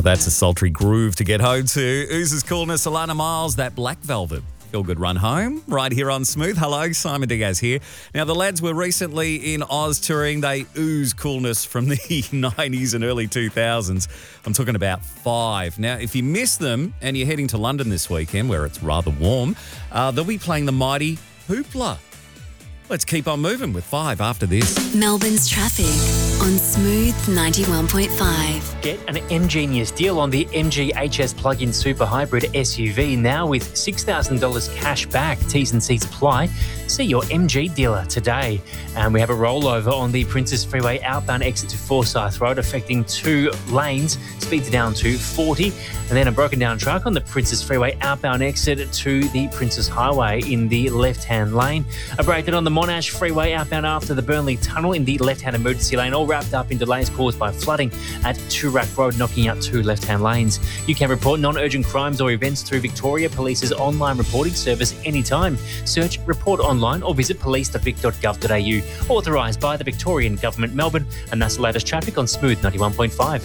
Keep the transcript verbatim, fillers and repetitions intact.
that's a sultry groove to get home to. Oozes Coolness, Alana Miles, that Black Velvet. Feel good run home right here on Smooth. Hello, Simon Diaz here. Now, the lads were recently in Oz touring. They ooze coolness from the nineties and early two thousands. I'm talking about Five. Now, if you miss them and you're heading to London this weekend, where it's rather warm, uh, they'll be playing the mighty Hoopla. Let's keep on moving with Five after this. Melbourne's traffic on Smooth ninety-one point five. Get an M-Genius deal on the M G H S plug-in super hybrid S U V now with six thousand dollars cash back. T's and C's apply. See your M G dealer today. And we have a rollover on the Princess Freeway outbound exit to Forsyth Road affecting two lanes. Speeds down to forty. And then a broken down truck on the Princess Freeway outbound exit to the Princess Highway in the left-hand lane. A breakdown on the Monash Freeway outbound after the Burnley Tunnel in the left-hand emergency lane, all wrapped up in delays caused by flooding at Toorak Road, knocking out two left-hand lanes. You can report non-urgent crimes or events through Victoria Police's online reporting service anytime. Search Report Online or visit police dot vic dot gov dot a u. Authorised by the Victorian Government, Melbourne, and that's the latest traffic on Smooth ninety-one point five.